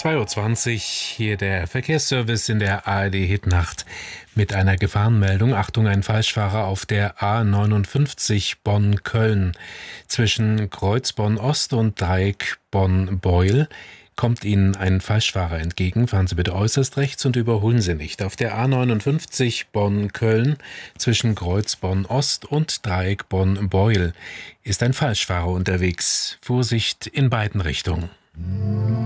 2:20 Uhr, hier der Verkehrsservice in der ARD-Hitnacht mit einer Gefahrenmeldung. Achtung, ein Falschfahrer auf der A59 Bonn-Köln. Zwischen Kreuz Bonn-Ost und Dreieck Bonn-Beuel kommt Ihnen ein Falschfahrer entgegen. Fahren Sie bitte äußerst rechts und überholen Sie nicht. Auf der A59 Bonn-Köln zwischen Kreuz Bonn-Ost und Dreieck Bonn-Beuel ist ein Falschfahrer unterwegs. Vorsicht in beiden Richtungen.